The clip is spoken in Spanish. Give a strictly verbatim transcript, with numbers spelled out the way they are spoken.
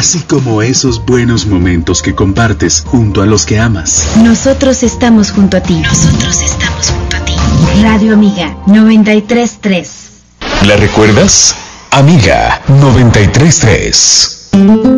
así como esos buenos momentos que compartes junto a los que amas. Nosotros estamos junto a ti. Nosotros estamos junto a ti. Radio Amiga noventa y tres punto tres. ¿La recuerdas? Amiga noventa y tres punto tres.